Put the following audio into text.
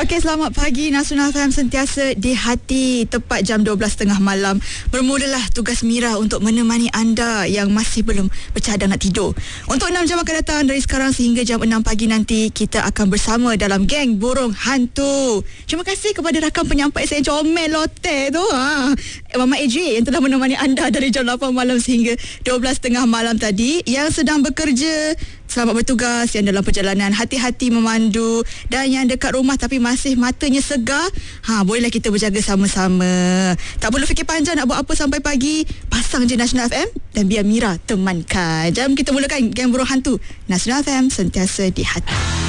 Okey, selamat pagi Nasional FM sentiasa di hati. Tepat jam 12.30 malam bermulalah tugas Mira untuk menemani anda yang masih belum bercadang nak tidur. Untuk 6 jam akan datang dari sekarang sehingga jam 6 pagi nanti, kita akan bersama dalam geng Burung Hantu. Terima kasih kepada rakan penyampai saya comel lote tu, Mama AJ yang telah menemani anda dari jam 8 malam sehingga 12.30 malam tadi. Yang sedang bekerja, selamat bertugas. Yang dalam perjalanan, hati-hati memandu. Dan yang dekat rumah tapi masih matanya segar, bolehlah kita berjaga sama-sama. Tak perlu fikir panjang nak buat apa sampai pagi. Pasang je Nasional FM dan biar Mira temankan. Jom kita mulakan geng Burung Hantu. Nasional FM sentiasa di hati.